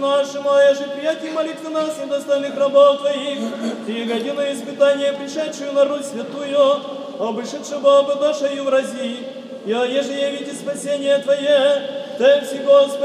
нашему, а я же приятель молитвы нас, недостойных рабов Твоих, Сие годину испытания, пришедшую на Русь святую, обышедшего Бога душою в рази, я еже явите спасение Твое, Ты всего Господи,